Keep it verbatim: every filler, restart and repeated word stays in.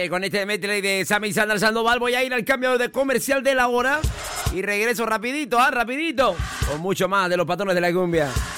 Oye, con este medley de Sammy Sandra Sandoval voy a ir al cambio de comercial de la hora y regreso rapidito, ah, rapidito, con mucho más de los patrones de la cumbia.